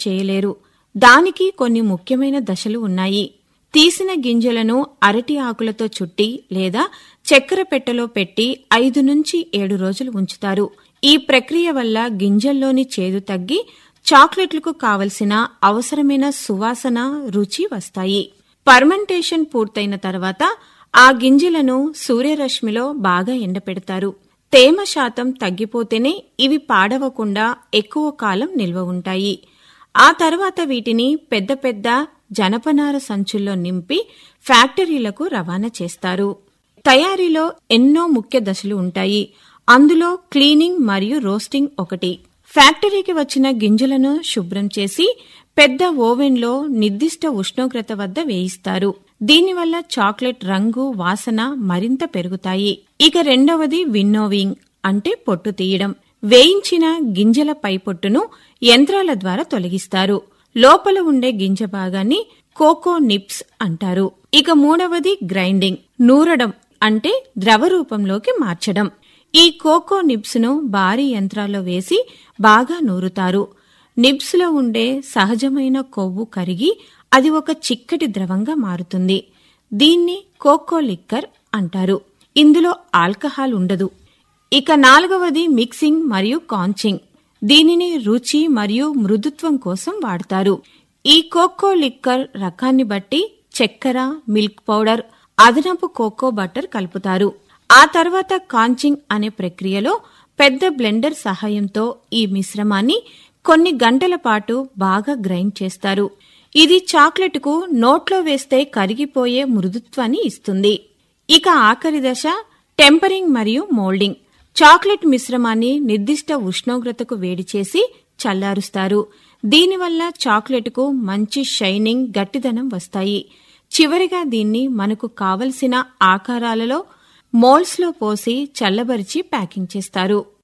చేయలేరు. దానికి కొన్ని ముఖ్యమైన దశలు ఉన్నాయి. తీసిన గింజలను అరటి ఆకులతో చుట్టి లేదా చక్కెర పెట్టెలో పెట్టి 5 నుంచి 7 రోజులు ఉంచుతారు. ఈ ప్రక్రియ వల్ల గింజల్లోని చేదు తగ్గి చాక్లెట్లకు కావలసిన అవసరమైన సువాసన, రుచి వస్తాయి. ఫర్మెంటేషన్ పూర్తయిన తర్వాత ఆ గింజలను సూర్యరశ్మిలో బాగా ఎండపెడతారు. తేమ శాతం తగ్గిపోతేనే ఇవి పాడవకుండా ఎక్కువ కాలం నిల్వ ఉంటాయి. ఆ తర్వాత వీటిని పెద్ద పెద్ద జనపనార సంచుల్లో నింపి ఫ్యాక్టరీలకు రవాణా చేస్తారు. తయారీలో ఎన్నో ముఖ్య దశలు ఉంటాయి. అందులో క్లీనింగ్ మరియు రోస్టింగ్ ఒకటి. ఫ్యాక్టరీకి వచ్చిన గింజలను శుభ్రం చేసి పెద్ద ఓవెన్లో నిర్దిష్ట ఉష్ణోగ్రత వద్ద వేయిస్తారు. దీనివల్ల చాక్లెట్ రంగు, వాసన మరింత పెరుగుతాయి. ఇక రెండవది విన్నోవింగ్, అంటే పొట్టు తీయడం. వేయించిన గింజల పైపొట్టును యంత్రాల ద్వారా తొలగిస్తారు. లోపల ఉండే గింజ భాగాన్ని కోకో నిప్స్ అంటారు. ఇక మూడవది గ్రైండింగ్, నూరడం, అంటే ద్రవ రూపంలోకి మార్చడం. ఈ కోకో నిప్స్ ను భారీ యంత్రాల్లో వేసి బాగా నూరుతారు. నిబ్స్ లో ఉండే సహజమైన కొవ్వు కరిగి అది ఒక చిక్కటి ద్రవంగా మారుతుంది. దీన్ని కోకో లిక్కర్ అంటారు. ఇందులో ఆల్కహాల్ ఉండదు. ఇక నాలుగవది మిక్సింగ్ మరియు కాంచింగ్. దీనిని రుచి మరియు మృదుత్వం కోసం వాడతారు. ఈ కోకో లిక్కర్ రకాన్ని బట్టి చక్కెర, మిల్క్ పౌడర్, అదనపు కోకో బటర్ కలుపుతారు. ఆ తర్వాత కాంచింగ్ అనే ప్రక్రియలో పెద్ద బ్లెండర్ సహాయంతో ఈ మిశ్రమాన్ని కొన్ని గంటల పాటు బాగా గ్రైండ్ చేస్తారు. ఇది చాక్లెట్కు నోట్లో వేస్తే కరిగిపోయే మృదుత్వాన్ని ఇస్తుంది. ఇక ఆఖరి దశ టెంపరింగ్ మరియు మోల్డింగ్. చాక్లెట్ మిశ్రమాన్ని నిర్దిష్ట ఉష్ణోగ్రతకు వేడి చేసి చల్లారుస్తారు. దీనివల్ల చాక్లెట్కు మంచి షైనింగ్, గట్టిదనం వస్తాయి. చివరిగా దీన్ని మనకు కావలసిన ఆకారాలలో మోల్డ్స్లో పోసి చల్లబరిచి ప్యాకింగ్ చేస్తారు.